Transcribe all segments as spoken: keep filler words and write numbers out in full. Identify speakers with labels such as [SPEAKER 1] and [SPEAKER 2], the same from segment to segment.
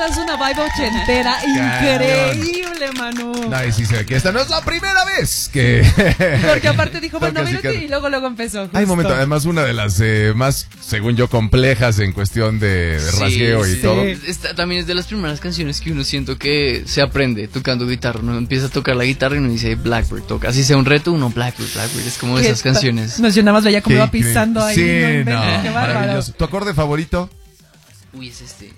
[SPEAKER 1] das una vibe ochentera increíble, Manu.
[SPEAKER 2] No, y sí se ve que esta no es la primera vez que...
[SPEAKER 1] Porque aparte dijo, bueno,
[SPEAKER 2] Tocas y
[SPEAKER 1] mírate,
[SPEAKER 2] can-
[SPEAKER 1] y luego luego empezó.
[SPEAKER 2] Hay un momento, además una de las eh, más, según yo, complejas en cuestión de
[SPEAKER 3] Sí,
[SPEAKER 2] rasgueo y
[SPEAKER 3] sí.
[SPEAKER 2] todo.
[SPEAKER 3] Esta también es de las primeras canciones que uno siento que se aprende tocando guitarra. Uno empieza a tocar la guitarra y uno dice Blackbird, toca. Así sea un reto, uno Blackbird, Blackbird. Es como
[SPEAKER 1] ¿Qué
[SPEAKER 3] esas
[SPEAKER 1] ta-
[SPEAKER 3] canciones.
[SPEAKER 1] Nos llenabas, veía cómo
[SPEAKER 2] Qué
[SPEAKER 1] iba pisando ahí.
[SPEAKER 2] increíble. Sí,
[SPEAKER 1] inventes,
[SPEAKER 2] no,
[SPEAKER 1] qué bárbaro.
[SPEAKER 2] maravilloso. ¿Tu acorde favorito?
[SPEAKER 3] Uy, es este.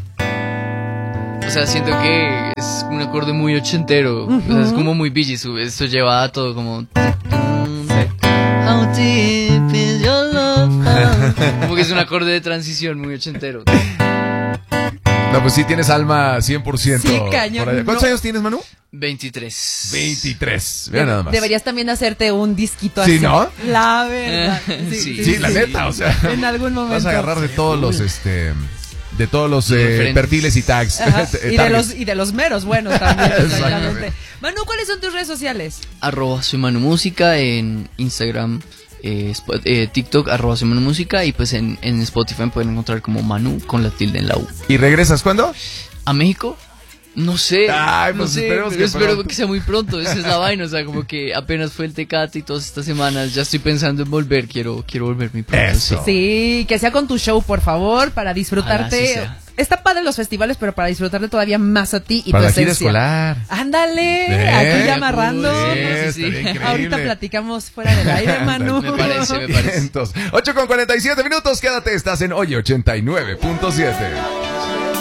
[SPEAKER 3] O sea, siento que es un acorde muy ochentero. O sea, es como muy Bee Gees. Esto lleva a todo como... How deep is your love? Como que es un acorde de transición muy ochentero.
[SPEAKER 2] No, pues sí tienes alma cien por ciento.
[SPEAKER 1] Sí, cañón,
[SPEAKER 2] por allá. ¿Cuántos
[SPEAKER 1] no.
[SPEAKER 2] años tienes, Manu?
[SPEAKER 3] veintitrés.
[SPEAKER 2] veintitrés. Mira
[SPEAKER 1] De-
[SPEAKER 2] nada más.
[SPEAKER 1] Deberías también hacerte un disquito
[SPEAKER 2] Sí,
[SPEAKER 1] así.
[SPEAKER 2] ¿no?
[SPEAKER 1] La verdad.
[SPEAKER 3] Sí,
[SPEAKER 2] Sí, la neta, o sea.
[SPEAKER 1] En algún momento.
[SPEAKER 2] Vas a agarrar de todos los, este... De todos los eh,
[SPEAKER 3] Referentes.
[SPEAKER 2] perfiles y tags.
[SPEAKER 1] Ajá,
[SPEAKER 2] Eh,
[SPEAKER 1] y, de
[SPEAKER 2] targets.
[SPEAKER 1] los, y de los meros buenos también.
[SPEAKER 2] Exactamente.
[SPEAKER 1] Exactamente. Manu, ¿cuáles son tus redes sociales?
[SPEAKER 3] Arroba soy Manu Música en Instagram, eh, Spo- eh, TikTok, arroba soy Manu Música. Y pues en, en Spotify me pueden encontrar como Manu con la tilde en la U.
[SPEAKER 2] ¿Y regresas cuándo?
[SPEAKER 3] ¿A México? No sé,
[SPEAKER 2] Ay,
[SPEAKER 3] no
[SPEAKER 2] pues
[SPEAKER 3] sé,
[SPEAKER 2] esperemos
[SPEAKER 3] pero
[SPEAKER 2] que
[SPEAKER 3] espero
[SPEAKER 2] pronto.
[SPEAKER 3] que sea muy pronto, esa es la vaina, o sea, como que apenas fue el Tecate y todas estas semanas, ya estoy pensando en volver, quiero, quiero volver muy pronto.
[SPEAKER 2] Eso.
[SPEAKER 1] Sí, que sea con tu show, por favor, para disfrutarte.
[SPEAKER 3] Ojalá así sea.
[SPEAKER 1] Está padre los festivales, pero para disfrutarte todavía más a ti y
[SPEAKER 2] Para la
[SPEAKER 1] tu
[SPEAKER 2] gira
[SPEAKER 1] esencia.
[SPEAKER 2] escolar.
[SPEAKER 1] Ándale,
[SPEAKER 2] ¿Eh?
[SPEAKER 1] aquí ya amarrando.
[SPEAKER 2] Sí,
[SPEAKER 3] Sí, sí, sí.
[SPEAKER 2] estaría increíble.
[SPEAKER 1] Ahorita platicamos fuera del aire, Manu.
[SPEAKER 3] Me parece, me parece.
[SPEAKER 2] Entonces, ocho con cuarenta y siete minutos, quédate, estás en Oye ochenta y nueve punto siete.